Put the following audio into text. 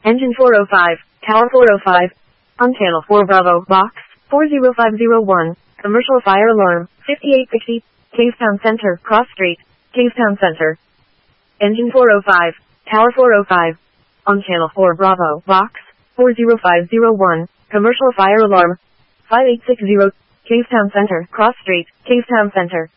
Engine 405, Tower 405. On channel 4 Bravo, box 40501. Commercial fire alarm 5860. Cavestown Center, Cross Street, Cavestown Center. Engine 405, Tower 405. On channel 4 Bravo, box 40501. Commercial fire alarm 5860. Cavestown Center, Cross Street, Cavestown Center.